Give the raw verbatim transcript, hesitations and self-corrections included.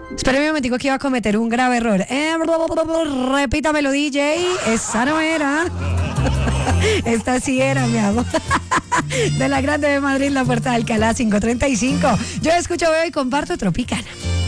Espera un momentico que iba a cometer un grave error. Eh, repítamelo, D J. Esa no era. Esta sí era, mi amor. De la Grande de Madrid, la Puerta de Alcalá, cinco treinta y cinco. Yo escucho, veo y comparto Tropicana.